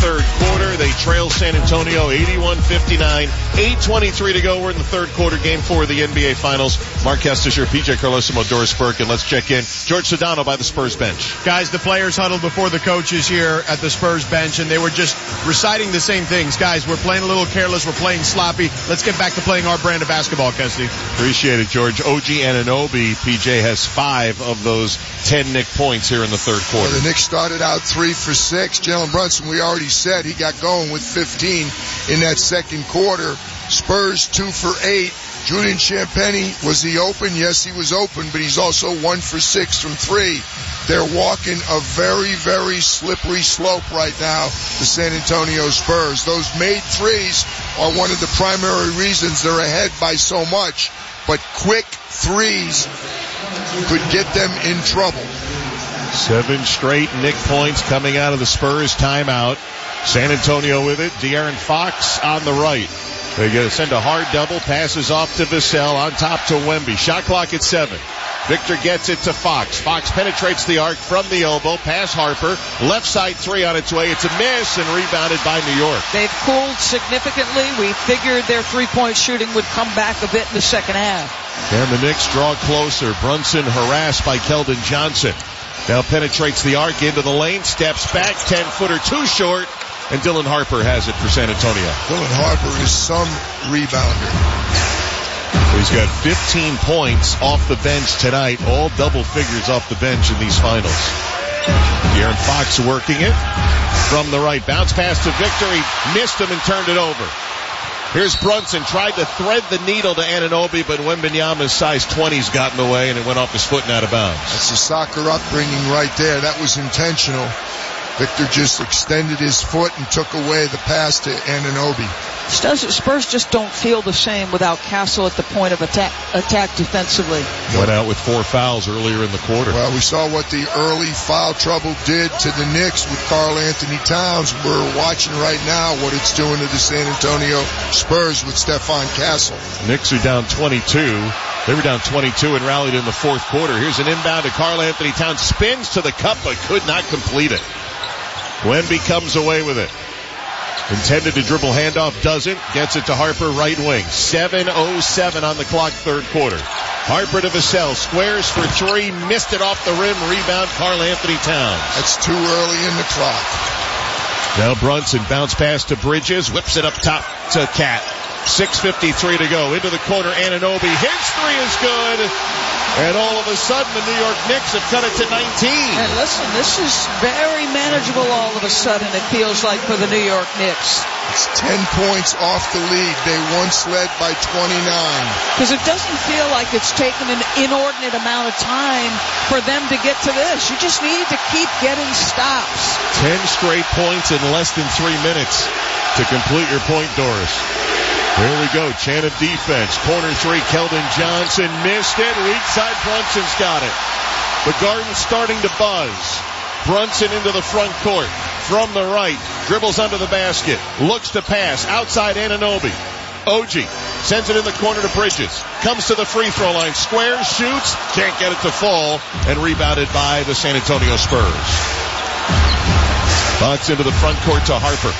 third quarter. They trail San Antonio 81-59. 8:23 to go. We're in the third quarter, game 4 of the NBA Finals. Mark Kestecher, PJ Carlesimo, Doris Burke, and let's check in. George Sedano by the Spurs bench. Guys, the players huddled before the coaches here at the Spurs bench, and they were just reciting the same things. Guys, we're playing a little careless. We're playing sloppy. Let's get back to playing our brand of basketball, Kesty. Appreciate it, George. OG Anunoby, PJ, has 5 of those 10 Knick points here in the third quarter. Well, the Knicks started out 3 for 6. Jalen Brunson, we already said, he got going with 15 in that second quarter. Spurs 2 for 8. Julian Champagnie, was he open? Yes, he was open, but he's also 1 for 6 from 3. They're walking a very, very slippery slope right now, the San Antonio Spurs. Those made threes are one of the primary reasons they're ahead by so much, but quick threes could get them in trouble. 7 straight Knick points coming out of the Spurs timeout. San Antonio with it. De'Aaron Fox on the right. They send a hard double, passes off to Vassell, on top to Wemby. Shot clock at 7. Victor gets it to Fox. Fox penetrates the arc from the elbow, pass Harper. Left side 3 on its way. It's a miss and rebounded by New York. They've cooled significantly. We figured their three-point shooting would come back a bit in the second half. And the Knicks draw closer. Brunson harassed by Keldon Johnson. Now penetrates the arc into the lane, steps back, 10-footer too short. And Dylan Harper has it for San Antonio. Dylan Harper is some rebounder. He's got 15 points off the bench tonight, all double figures off the bench in these finals. De'Aaron Fox working it from the right. Bounce pass to Victor. He missed him and turned it over. Here's Brunson, tried to thread the needle to Anunoby, but Wembanyama's size 20's got in the way, and it went off his foot and out of bounds. That's a soccer upbringing right there. That was intentional. Victor just extended his foot and took away the pass to Anunoby. Spurs just don't feel the same without Castle at the point of attack defensively. Went out with 4 fouls earlier in the quarter. Well, we saw what the early foul trouble did to the Knicks with Karl Anthony Towns. We're watching right now what it's doing to the San Antonio Spurs with Stephon Castle. Knicks are down 22. They were down 22 and rallied in the fourth quarter. Here's an inbound to Karl Anthony Towns. Spins to the cup but could not complete it. Wemby comes away with it. Intended to dribble, handoff, doesn't. Gets it to Harper, right wing. 7:07 on the clock, third quarter. Harper to Vassell, squares for 3, missed it off the rim. Rebound, Karl Anthony Towns. That's too early in the clock. Now Brunson, bounce pass to Bridges, whips it up top to Cat. 6:53 to go. Into the corner, Anunoby. His 3 is good. And all of a sudden, the New York Knicks have cut it to 19. And listen, this is very manageable all of a sudden, it feels like, for the New York Knicks. It's 10 points off the lead. They once led by 29. Because it doesn't feel like it's taken an inordinate amount of time for them to get to this. You just need to keep getting stops. 10 straight points in less than 3 minutes to complete your point, Doris. Here we go. Chant of defense. Corner 3. Keldon Johnson missed it. Weak side. Brunson's got it. The Garden's starting to buzz. Brunson into the front court. From the right. Dribbles under the basket. Looks to pass. Outside Anunoby. OG sends it in the corner to Bridges. Comes to the free throw line. Squares. Shoots. Can't get it to fall. And rebounded by the San Antonio Spurs. Bucks into the front court to Harper.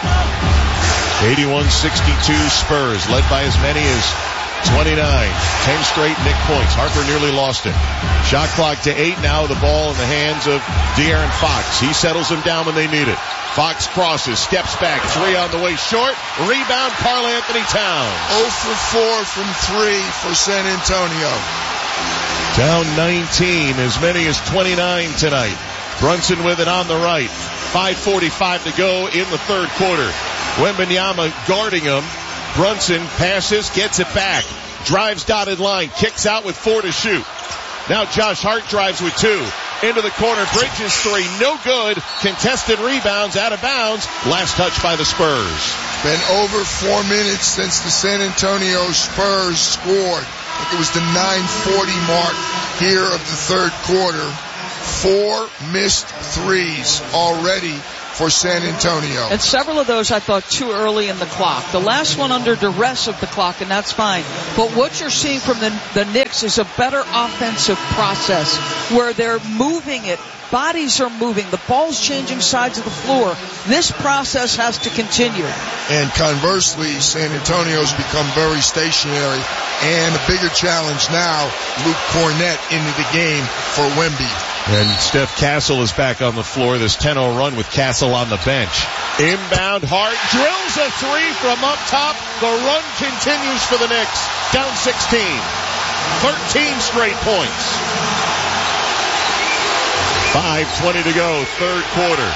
81-62 Spurs, led by as many as 29. 10 straight Knick points. Harper nearly lost it. Shot clock to 8 now. The ball in the hands of De'Aaron Fox. He settles him down when they need it. Fox crosses, steps back, 3 on the way short. Rebound, Karl Anthony Towns. 0 for 4 from 3 for San Antonio. Down 19, as many as 29 tonight. Brunson with it on the right. 5:45 to go in the third quarter. Wembanyama guarding him. Brunson passes, gets it back. Drives dotted line, kicks out with 4 to shoot. Now Josh Hart drives with 2. Into the corner, Bridges 3, no good. Contested rebounds, out of bounds. Last touch by the Spurs. Been over 4 minutes since the San Antonio Spurs scored. I think it was the 9:40 mark here of the third quarter. 4 missed threes already for San Antonio. And several of those I thought too early in the clock. The last one under duress of the clock, and that's fine. But what you're seeing from the Knicks is a better offensive process where they're moving it bodies are moving. The ball's changing sides of the floor. This process has to continue. And conversely, San Antonio's become very stationary. And a bigger challenge now, Luke Cornett into the game for Wemby. And Steph Castle is back on the floor. This 10-0 run with Castle on the bench. Inbound, Hart drills a three from up top. The run continues for the Knicks. Down 16. 13 straight points. 5:20 to go, third quarter.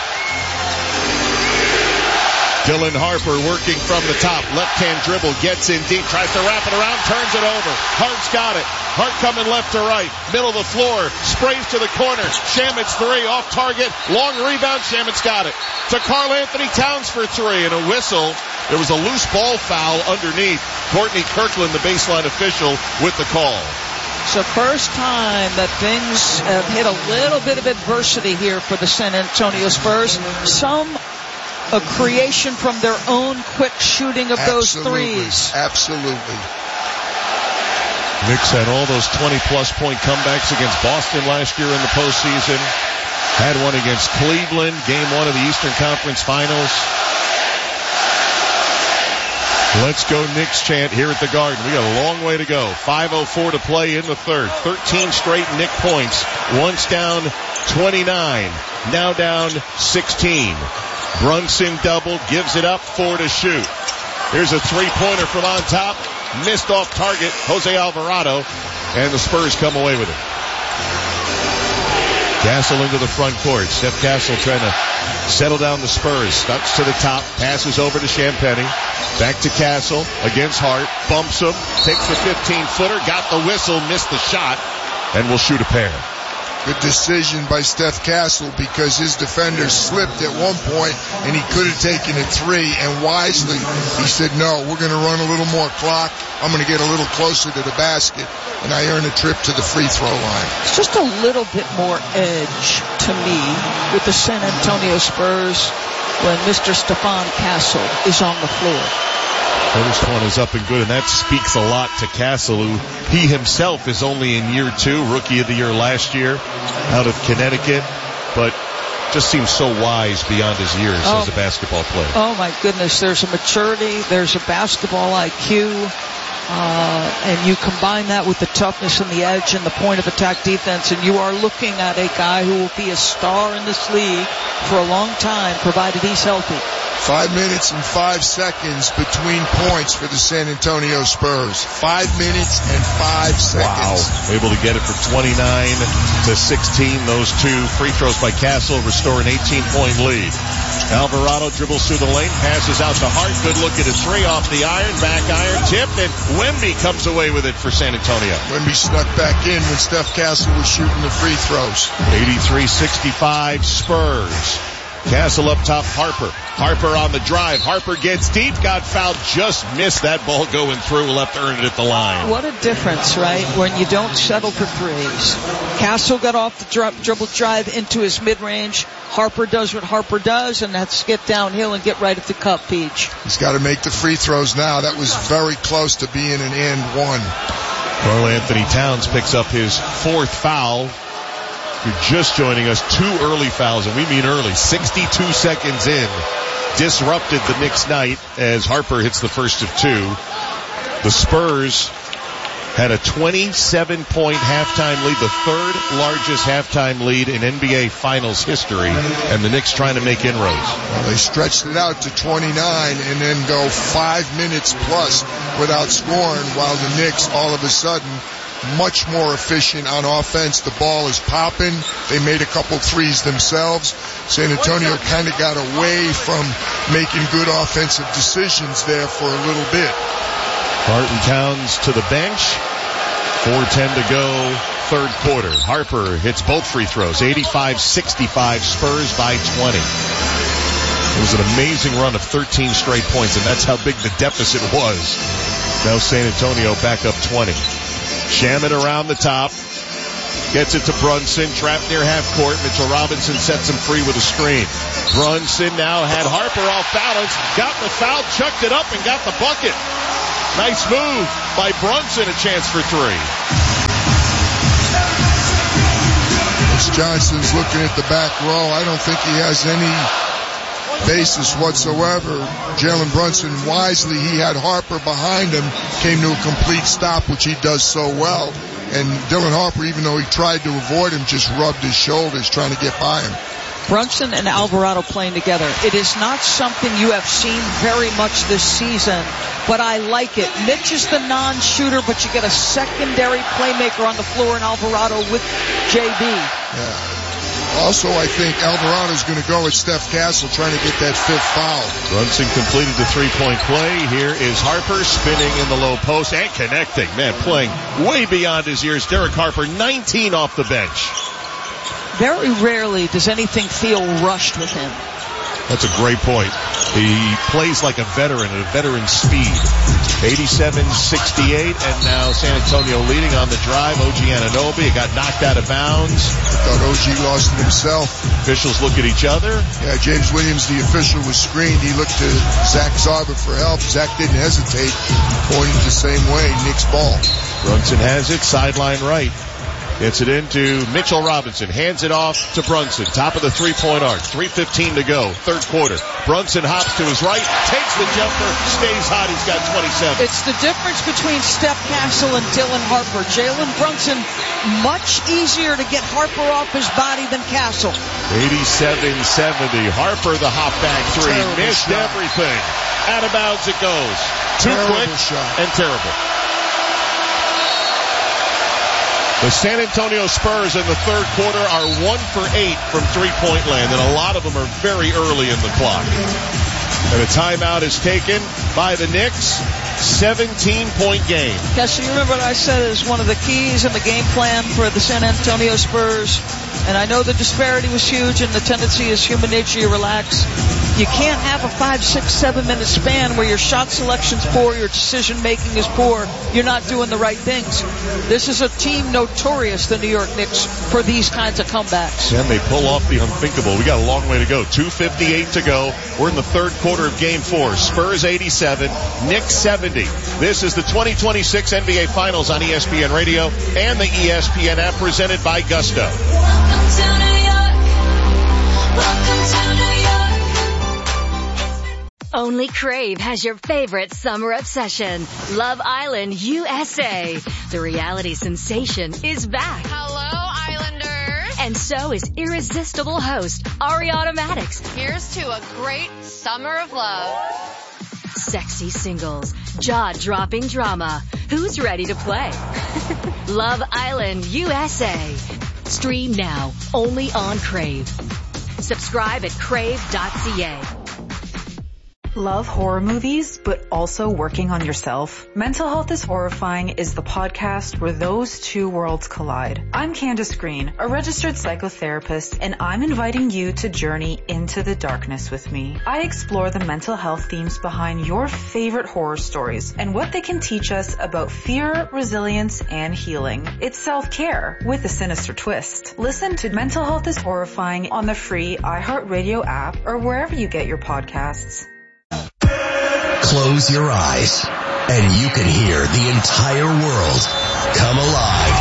Dylan Harper working from the top. Left-hand dribble, gets in deep, tries to wrap it around, turns it over. Hart's got it. Hart coming left to right. Middle of the floor. Sprays to the corner. Shamit's three, off target. Long rebound. Shamit's got it. To Karl Anthony Towns for three. And a whistle. There was a loose ball foul underneath. Courtney Kirkland, the baseline official, with the call. It's the first time that things have hit a little bit of adversity here for the San Antonio Spurs. A creation from their own quick shooting of those threes. Absolutely. Knicks had all those 20-plus point comebacks against Boston last year in the postseason. Had one against Cleveland, game one of the Eastern Conference Finals. Let's go Knicks chant here at the Garden. We got a long way to go. 5:04 to play in the third. 13 straight Knick points. Once down 29. Now down 16. Brunson double, gives it up, 4 to shoot. Here's a three-pointer from on top. Missed off target, Jose Alvarado, and the Spurs come away with it. Castle into the front court. Steph Castle trying to settle down the Spurs. Stunts to the top, passes over to Champagnie. Back to Castle against Hart. Bumps him, takes the 15-footer, got the whistle, missed the shot, and will shoot a pair. Good decision by Steph Castle because his defender slipped at one point and he could have taken a three, and wisely he said, no, we're going to run a little more clock. I'm going to get a little closer to the basket, and I earn a trip to the free throw line. It's just a little bit more edge to me with the San Antonio Spurs when Mr. Stephon Castle is on the floor. First one is up and good, and that speaks a lot to Castle, who he himself is only in year 2, rookie of the year last year, out of Connecticut, but just seems so wise beyond his years as a basketball player. Oh my goodness, there's a maturity, there's a basketball IQ, and you combine that with the toughness and the edge and the point of attack defense, and you are looking at a guy who will be a star in this league for a long time, provided he's healthy. 5 minutes and 5 seconds between points for the San Antonio Spurs. 5 minutes and 5 seconds. Wow. Able to get it from 29 to 16. Those two free throws by Castle restore an 18-point lead. Alvarado dribbles through the lane, passes out to Hart. Good look at a three off the iron, back iron, tipped, and Wemby comes away with it for San Antonio. Wemby snuck back in when Steph Castle was shooting the free throws. 83-65 Spurs. Castle up top, Harper on the drive. Harper gets deep, got fouled, just missed that ball going through, left to earn it at the line. What a difference, right, when you don't settle for threes. Castle got off the dribble drive into his mid-range. Harper does what Harper does, and that's get downhill and get right at the cup, Peach. He's got to make the free throws now. That was very close to being an and one. Karl Anthony Towns picks up his 4th foul. If you're just joining us, 2 early fouls, and we mean early, 62 seconds in, disrupted the Knicks' night as Harper hits the first of 2. The Spurs had a 27-point halftime lead, the 3rd largest halftime lead in NBA Finals history, and the Knicks trying to make inroads. Well, they stretched it out to 29 and then go 5 minutes plus without scoring, while the Knicks all of a sudden much more efficient on offense. The ball is popping. They made a couple threes themselves. San Antonio kind of got away from making good offensive decisions there for a little bit. Barton Towns to the bench. 4:10 to go, third quarter. Harper hits both free throws. 85-65 Spurs by 20. It was an amazing run of 13 straight points, and that's how big the deficit was. Now San Antonio back up 20. Shamet around the top. Gets it to Brunson, trapped near half court. Mitchell Robinson sets him free with a screen. Brunson now had Harper off balance, got the foul, chucked it up, and got the bucket. Nice move by Brunson, a chance for 3. Lance Johnson's looking at the back row. I don't think he has any basis whatsoever. Jalen Brunson wisely, he had Harper behind him, came to a complete stop, which he does so well. And Dylan Harper, even though he tried to avoid him, just rubbed his shoulders trying to get by him. Brunson and Alvarado playing together. It is not something you have seen very much this season, but I like it. Mitch is the non-shooter, but you get a secondary playmaker on the floor in Alvarado with JB. Yeah. Also, I think Alvarado's going to go at Steph Castle trying to get that fifth foul. Brunson completed the three-point play. Here is Harper spinning in the low post and connecting. Man, playing way beyond his years. Derek Harper, 19 off the bench. Very rarely does anything feel rushed with him. That's a great point. He plays like a veteran at a veteran's speed. 87-68, and now San Antonio leading on the drive. OG Anunoby, it got knocked out of bounds. I thought OG lost it himself. Officials look at each other. Yeah, James Williams, the official, was screened. He looked to Zach Zarba for help. Zach didn't hesitate, pointed the same way. Knicks ball. Brunson has it, sideline right. Gets it into Mitchell Robinson. Hands it off to Brunson. Top of the three-point arc. 3:15 to go. Third quarter. Brunson hops to his right. Takes the jumper. Stays hot. He's got 27. It's the difference between Steph Castle and Dylan Harper. Jalen Brunson, much easier to get Harper off his body than Castle. 87-70. Harper, the hop back three. Terrible Missed shot. everything. Out of bounds it goes. Too Terrible quick shot. and terrible. The San Antonio Spurs in the third quarter are 1 for 8 from three-point land, and a lot of them are very early in the clock. And a timeout is taken by the Knicks. 17-point game. Kessler, you remember what I said is one of the keys in the game plan for the San Antonio Spurs? And I know the disparity was huge, and the tendency is human nature, you relax. You can't have a 5, 6, 7 minute span where your shot selection's poor, your decision making is poor, you're not doing the right things. This is a team notorious, the New York Knicks, for these kinds of comebacks. And they pull off the unthinkable. We got a long way to go. 2:58 to go. We're in the third quarter of game 4. Spurs 87, Knicks 70. This is the 2026 NBA Finals on ESPN Radio and the ESPN app, presented by Gusto. Welcome to New York. Welcome to New York. Only Crave has your favorite summer obsession. Love Island, USA. The reality sensation is back. Hello, Islanders. And so is irresistible host Ariana Maddox. Here's to a great summer of love. Sexy singles, jaw-dropping drama. Who's ready to play? Love Island, USA. Stream now, only on Crave. Subscribe at crave.ca. Love horror movies, but also working on yourself? Mental Health is Horrifying is the podcast where those two worlds collide. I'm Candace Green, a registered psychotherapist, and I'm inviting you to journey into the darkness with me. I explore the mental health themes behind your favorite horror stories and what they can teach us about fear, resilience, and healing. It's self-care with a sinister twist. Listen to Mental Health is Horrifying on the free iHeartRadio app or wherever you get your podcasts. Close your eyes, and you can hear the entire world come alive.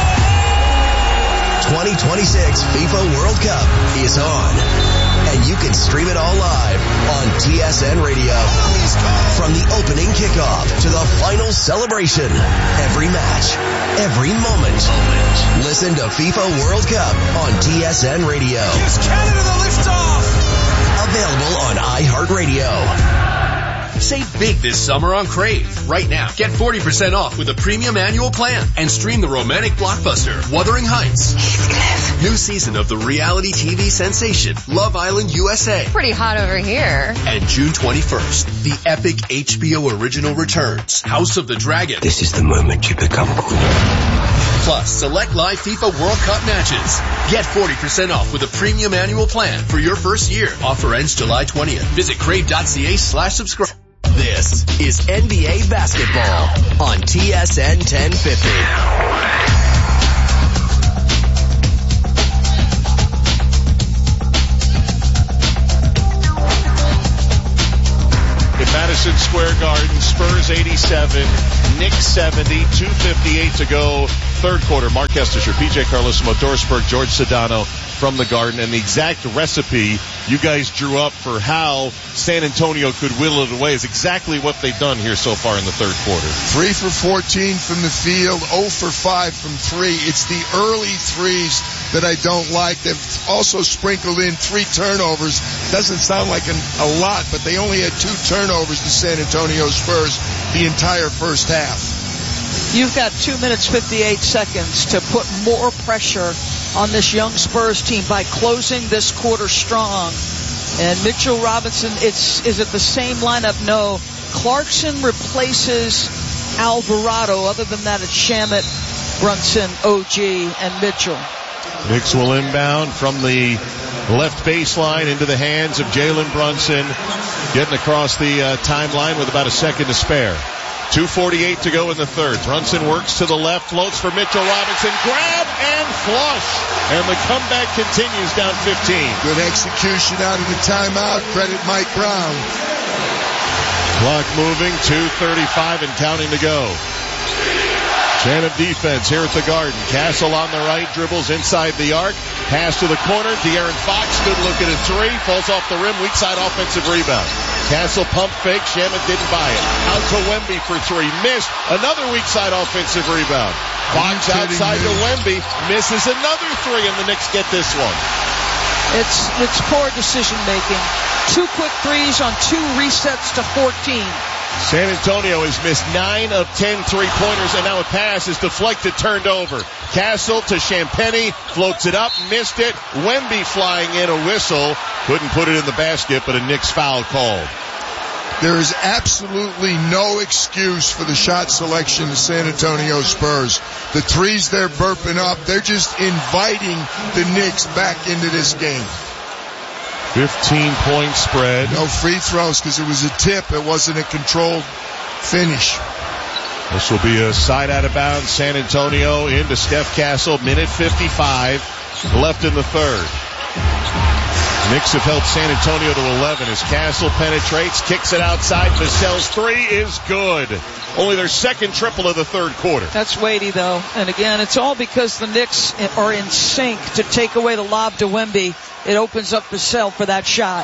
2026 FIFA World Cup is on, and you can stream it all live on TSN Radio. From the opening kickoff to the final celebration, every match, every moment. Listen to FIFA World Cup on TSN Radio. Gives Canada the liftoff. Available on iHeartRadio. Save big this summer on Crave. Right now, get 40% off with a premium annual plan and stream the romantic blockbuster Wuthering Heights. Heathcliff. New season of the reality TV sensation Love Island USA. Pretty hot over here. And June 21st, the epic HBO original returns, House of the Dragon. This is the moment you become queen. Plus, select live FIFA World Cup matches. Get 40% off with a premium annual plan for your first year. Offer ends July 20th. Visit crave.ca/subscribe. This is NBA basketball on TSN 1050. In Madison Square Garden, Spurs 87, Knicks 70, 2:58 to go. Third quarter. Mark Estisher, PJ Carlosimo, Doris Burke, George Sedano, from the Garden and the exact recipe you guys drew up for how San Antonio could whittle it away is exactly what they've done here so far in the third quarter. 3 for 14 from the field, 0 for 5 from 3. It's the early threes that I don't like. They've also sprinkled in 3 turnovers. Doesn't sound like a lot, but they only had 2 turnovers, the San Antonio Spurs, the entire first half. You've got 2 minutes, 58 seconds to put more pressure on this young Spurs team by closing this quarter strong. And Mitchell Robinson, is it the same lineup? No. Clarkson replaces Alvarado. Other than that, it's Shamet, Brunson, OG, and Mitchell. Knicks will inbound from the left baseline into the hands of Jalen Brunson, getting across the timeline with about a second to spare. 2:48 to go in the third. Brunson works to the left, floats for Mitchell Robinson, grab and flush. And the comeback continues down 15. Good execution out of the timeout. Credit Mike Brown. Clock moving, 2:35 and counting to go. Chan of defense here at the Garden. Castle on the right, dribbles inside the arc. Pass to the corner. De'Aaron Fox, good look at a 3. Falls off the rim, weak side offensive rebound. Castle pump fake. Shamet didn't buy it. Out to Wemby for 3. Missed. Another weak side offensive rebound. Fox outside to Wemby. Misses another 3, and the Knicks get this one. It's poor decision making. 2 quick threes on 2 resets to 14. San Antonio has missed 9 of 10 3-pointers, and now a pass is deflected, turned over. Castle to Champagnie, floats it up, missed it. Wemby flying in, a whistle. Couldn't put it in the basket, but a Knicks foul called. There is absolutely no excuse for the shot selection of San Antonio Spurs. The threes they're burping up, they're just inviting the Knicks back into this game. 15-point spread. No free throws because it was a tip. It wasn't a controlled finish. This will be a side out of bounds. San Antonio into Steph Castle. Minute 55 left in the third. Knicks have held San Antonio to 11 as Castle penetrates, kicks it outside. Vassell's 3 is good. Only their second triple of the third quarter. That's weighty, though. And again, it's all because the Knicks are in sync to take away the lob to Wemby. It opens up Vassell for that shot.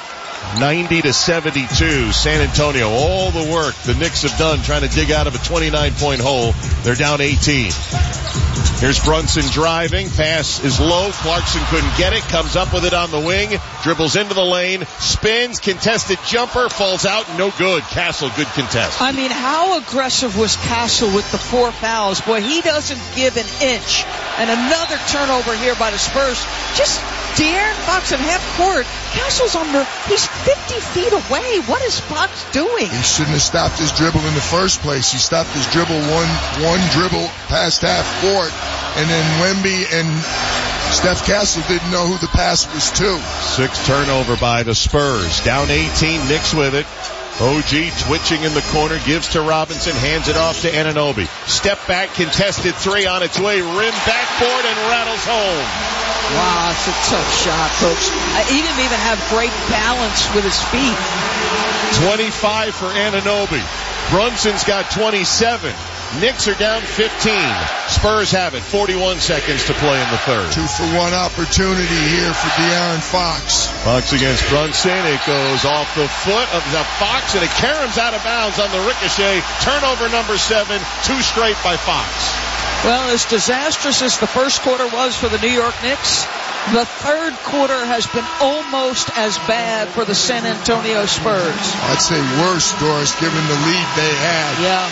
90-72. San Antonio, all the work the Knicks have done trying to dig out of a 29-point hole. They're down 18. Here's Brunson driving. Pass is low. Clarkson couldn't get it. Comes up with it on the wing. Dribbles into the lane. Spins. Contested jumper. Falls out. No good. Castle, good contest. I mean, how aggressive was Castle with the 4 fouls? Boy, he doesn't give an inch. And another turnover here by the Spurs. Just De'Aaron Fox in half court. Castle's he's 50 feet away. What is Fox doing? He shouldn't have stopped his dribble in the first place. He stopped his dribble one dribble past half court. And then Wemby and Steph Castle didn't know who the pass was to. 6 turnover by the Spurs. Down 18, Knicks with it. OG twitching in the corner, gives to Robinson, hands it off to Anunoby. Step back, contested 3 on its way, rim backboard and rattles home. Wow, it's a tough shot, folks. He didn't even have great balance with his feet. 25 for Anunoby. Brunson's got 27. Knicks are down 15. Spurs have it. 41 seconds to play in the third. 2-for-1 opportunity here for De'Aaron Fox. Fox against Brunson. It goes off the foot of the Fox, and it caroms out of bounds on the ricochet. Turnover number 7. 2 straight by Fox. Well, as disastrous as the first quarter was for the New York Knicks, the third quarter has been almost as bad for the San Antonio Spurs. I'd say worse, Doris, given the lead they had. Yeah.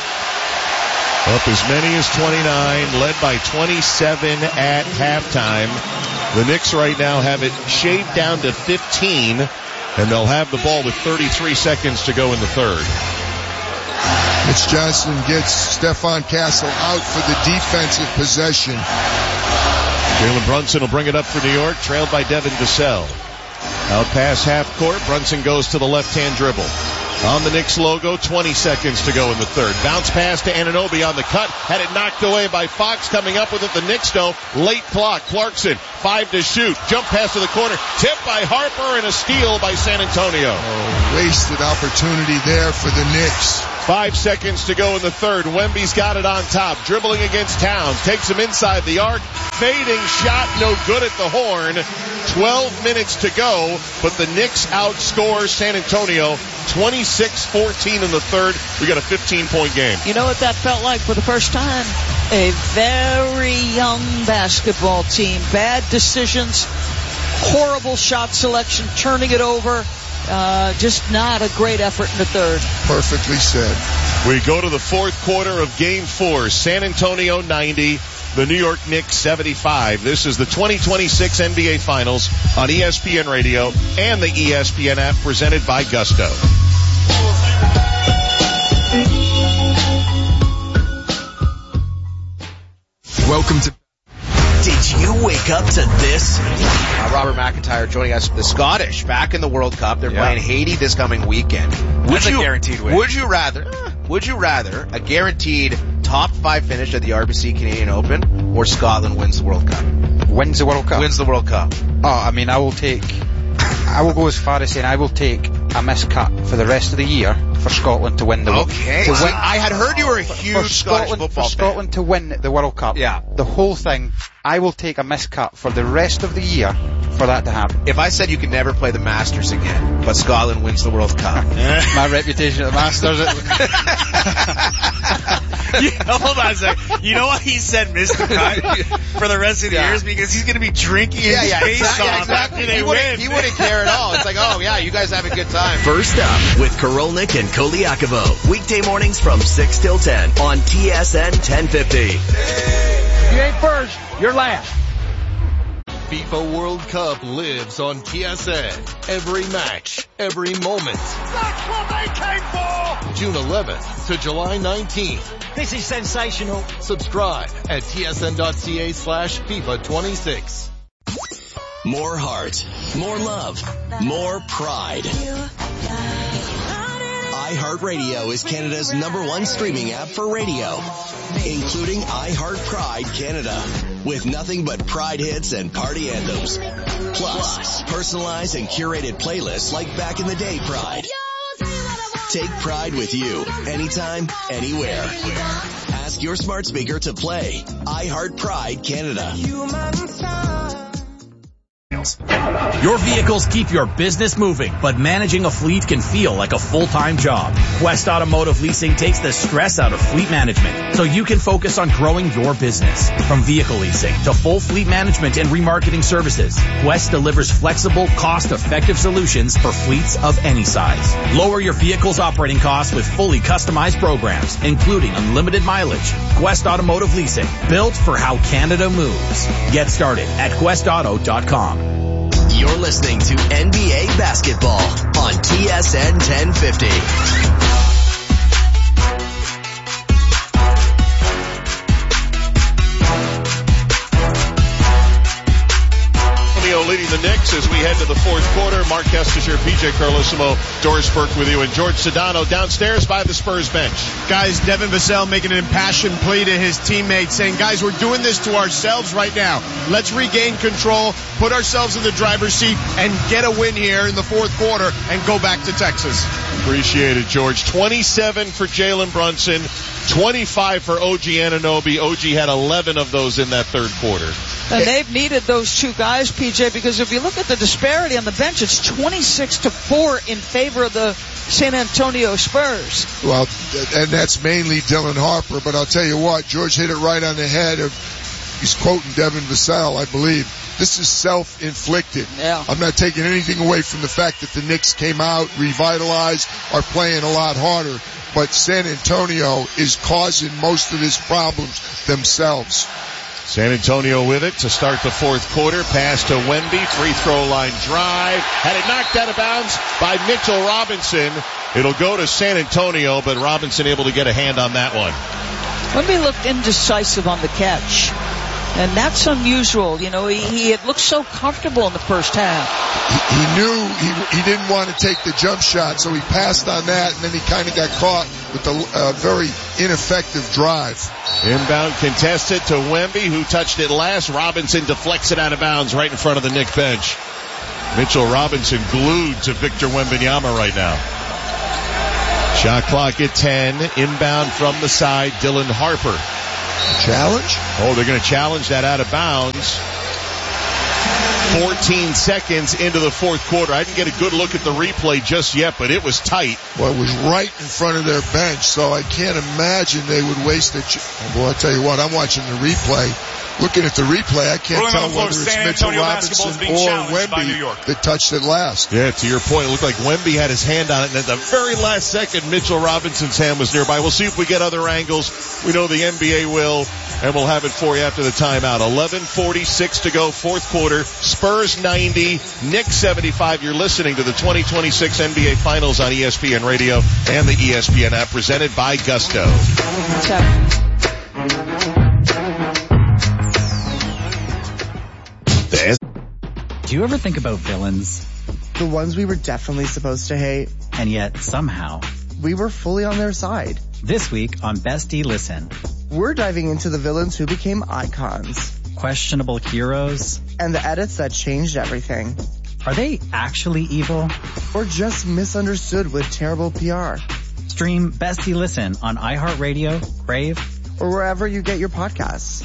Up as many as 29, led by 27 at halftime. The Knicks right now have it shaved down to 15, and they'll have the ball with 33 seconds to go in the third. Mitch Johnson gets Stephon Castle out for the defensive possession. Jalen Brunson will bring it up for New York, trailed by Devin Vassell. Out past half court, Brunson goes to the left-hand dribble. On the Knicks logo, 20 seconds to go in the third. Bounce pass to Anunoby on the cut. Had it knocked away by Fox. Coming up with it, the Knicks know. Late clock. Clarkson, 5 to shoot. Jump pass to the corner. Tip by Harper and a steal by San Antonio. Wasted opportunity there for the Knicks. 5 seconds to go in the third. Wemby's got it on top. Dribbling against Towns. Takes him inside the arc. Fading shot. No good at the horn. 12 minutes to go, but the Knicks outscore San Antonio 26-14 in the third. We got a 15-point game. You know what that felt like for the first time? A very young basketball team. Bad decisions, horrible shot selection, turning it over. Just not a great effort in the third. Perfectly said. We go to the fourth quarter of Game 4. San Antonio 90, the New York Knicks 75. This is the 2026 NBA Finals on ESPN Radio and the ESPN app, presented by Gusto. Welcome to... Did you wake up to this? Robert McIntyre joining us. The Scottish back in the World Cup. They're playing Haiti this coming weekend. That's a guaranteed win. Would you rather a guaranteed top 5 finish at the RBC Canadian Open, or Scotland wins the World Cup? Wins the World Cup? Wins the World Cup. Oh, I mean, I will go as far as saying I will take a miscut for the rest of the year for Scotland to win the World Cup. Okay. I had heard you were a huge Scottish football fan. For Scotland to win the World Cup. Yeah. The whole thing, I will take a miscut for the rest of the year for that to happen. If I said you could never play the Masters again, but Scotland wins the World Cup. My reputation at the Masters. Hold on a second. You know why he said Mr. Cut for the rest of the years? Because he's going to be drinking his face off after they win. He wouldn't care at all. It's like, oh yeah, you guys have a good time. First up with Korolnik and Koliakovo. Weekday mornings from 6 till 10 on TSN 1050. You ain't first, you're last. FIFA World Cup lives on TSN. Every match, every moment. That's what they came for! June 11th to July 19th. This is sensational. Subscribe at tsn.ca/FIFA 26. More heart, more love, more pride. iHeartRadio is Canada's #1 streaming app for radio, including iHeart Pride Canada, with nothing but Pride hits and party anthems. Plus, personalized and curated playlists like Back in the Day Pride. Take Pride with you, anytime, anywhere. Ask your smart speaker to play iHeart Pride Canada. Your vehicles keep your business moving, but managing a fleet can feel like a full-time job. Quest Automotive Leasing takes the stress out of fleet management so you can focus on growing your business. From vehicle leasing to full fleet management and remarketing services, Quest delivers flexible, cost-effective solutions for fleets of any size. Lower your vehicle's operating costs with fully customized programs, including unlimited mileage. Quest Automotive Leasing, built for how Canada moves. Get started at questauto.com. You're listening to NBA Basketball on TSN 1050. Leading the Knicks as we head to the fourth quarter. Mark Kestecher, PJ Carlosimo, Doris Burke with you, and George Sedano downstairs by the Spurs bench. Guys, Devin Vassell making an impassioned plea to his teammates, saying, guys, we're doing this to ourselves right now. Let's regain control, put ourselves in the driver's seat, and get a win here in the fourth quarter and go back to Texas. Appreciate it, George. 27 for Jalen Brunson, 25 for OG Anunoby. OG had 11 of those in that third quarter. And they've needed those two guys, PJ, because if you look at the disparity on the bench, it's 26-4 in favor of the San Antonio Spurs. Well, and that's mainly Dylan Harper, but I'll tell you what, George hit it right on the head. He's quoting Devin Vassell, I believe. This is self-inflicted. Yeah. I'm not taking anything away from the fact that the Knicks came out, revitalized, are playing a lot harder, but San Antonio is causing most of his problems themselves. San Antonio with it to start the fourth quarter. Pass to Wemby. Free throw line drive. Had it knocked out of bounds by Mitchell Robinson. It'll go to San Antonio, but Robinson able to get a hand on that one. Wemby looked indecisive on the catch. And that's unusual. You know, he had looked so comfortable in the first half. He knew he didn't want to take the jump shot, so he passed on that, and then he kind of got caught with a very ineffective drive. Inbound contested to Wemby, who touched it last. Robinson deflects it out of bounds right in front of the Knick bench. Mitchell Robinson glued to Victor Wembanyama right now. Shot clock at 10. Inbound from the side, Dylan Harper. Challenge? Oh, they're going to challenge that out of bounds. 14 seconds into the fourth quarter. I didn't get a good look at the replay just yet, but it was tight. Well, it was right in front of their bench, so I can't imagine they would waste it. Well, I'll tell you what, I'm watching the replay. Looking at the replay, I can't tell whether it's Mitchell Robinson or Wemby that touched it last. Yeah, to your point, it looked like Wemby had his hand on it, and at the very last second, Mitchell Robinson's hand was nearby. We'll see if we get other angles. We know the NBA will, and we'll have it for you after the timeout. 11:46 to go, fourth quarter. Spurs 90, Knicks 75. You're listening to the 2026 NBA Finals on ESPN Radio and the ESPN app, presented by Gusto. Do you ever think about villains? The ones we were definitely supposed to hate. And yet, somehow, we were fully on their side. This week on Bestie Listen, we're diving into the villains who became icons. Questionable heroes. And the edits that changed everything. Are they actually evil? Or just misunderstood with terrible PR? Stream Bestie Listen on iHeartRadio, Crave, or wherever you get your podcasts.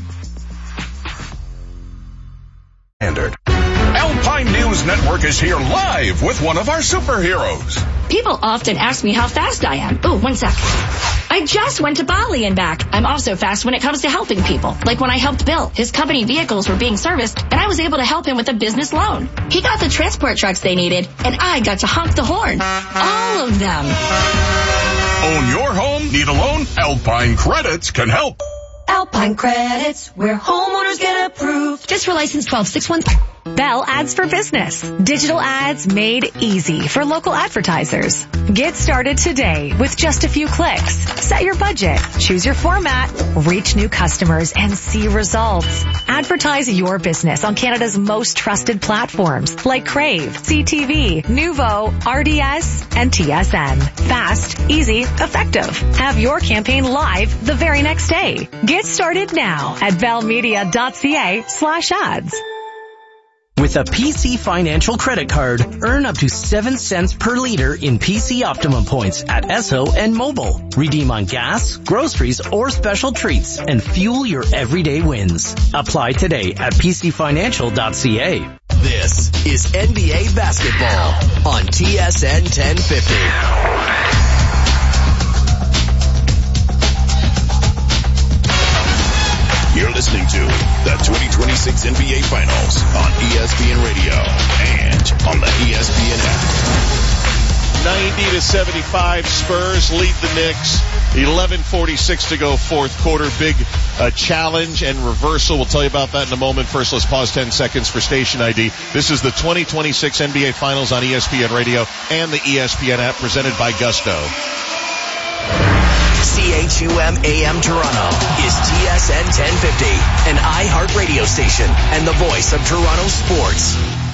Alpine News Network is here live with one of our superheroes. People often ask me how fast I am. Oh, 1 sec. I just went to Bali and back. I'm also fast when it comes to helping people. Like when I helped Bill. His company vehicles were being serviced, and I was able to help him with a business loan. He got the transport trucks they needed, and I got to honk the horn. All of them. Own your home? Need a loan? Alpine Credits can help. Alpine Credits, where homeowners get approved. Just for license 12613. Bell Ads for Business. Digital ads made easy for local advertisers. Get started today with just a few clicks. Set your budget, choose your format, reach new customers, and see results. Advertise your business on Canada's most trusted platforms like Crave, CTV, Nuvo, RDS, and TSN. Fast, easy, effective. Have your campaign live the very next day. Get started now at bellmedia.ca/ads. With a PC Financial credit card, earn up to 7 cents per liter in PC Optimum points at Esso and Mobile. Redeem on gas, groceries, or special treats and fuel your everyday wins. Apply today at pcfinancial.ca. This is NBA basketball on TSN 1050. You're listening to the 2026 NBA Finals on ESPN Radio and on the ESPN app. 90-75, Spurs lead the Knicks. 11:46 to go, fourth quarter. Big challenge and reversal. We'll tell you about that in a moment. First, let's pause 10 seconds for station ID. This is the 2026 NBA Finals on ESPN Radio and the ESPN app, presented by Gusto. CHUM AM Toronto is TSN 1050, an iHeart radio station and the voice of Toronto sports.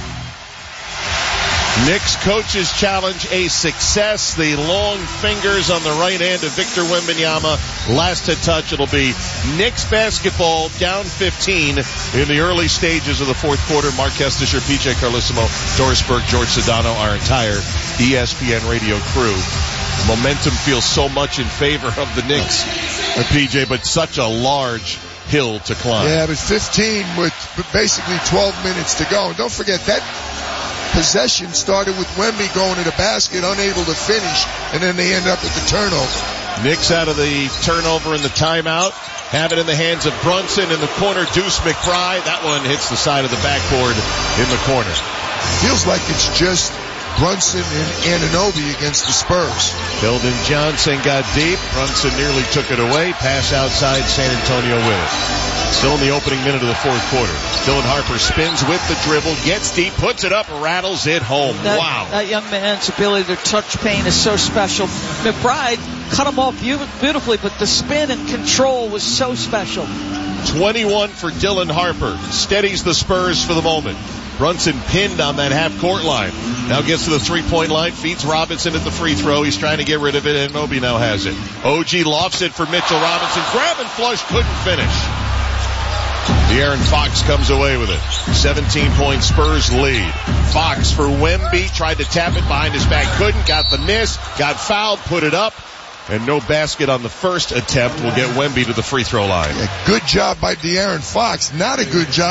Knicks coaches challenge a success. The long fingers on the right hand of Victor Wembanyama. Last to touch, it'll be Knicks basketball down 15 in the early stages of the fourth quarter. Mark Kestisher, PJ Carlissimo, Doris Burke, George Sedano, our entire ESPN radio crew. Momentum feels so much in favor of the Knicks, PJ, but such a large hill to climb. Yeah, but 15 with basically 12 minutes to go. And don't forget, that possession started with Wemby going to the basket, unable to finish, and then they end up with the turnover. Knicks out of the turnover in the timeout. Have it in the hands of Brunson in the corner. Deuce McBride. That one hits the side of the backboard in the corner. Feels like it's just Brunson and Anunoby against the Spurs. Keldon Johnson got deep. Brunson nearly took it away. Pass outside, San Antonio with it. Still in the opening minute of the fourth quarter. Dylan Harper spins with the dribble, gets deep, puts it up, rattles it home. Wow. That young man's ability to touch paint is so special. McBride cut him off beautifully, but the spin and control was so special. 21 for Dylan Harper. Steadies the Spurs for the moment. Brunson pinned on that half-court line. Now gets to the three-point line, feeds Robinson at the free throw. He's trying to get rid of it, and Obi now has it. OG lofts it for Mitchell Robinson. Grab and flush, couldn't finish. De'Aaron Fox comes away with it. 17-point Spurs lead. Fox for Wemby, tried to tap it behind his back, couldn't, got the miss, got fouled, put it up. And no basket on the first attempt will get Wemby to the free throw line. Yeah, good job by De'Aaron Fox. Not a good job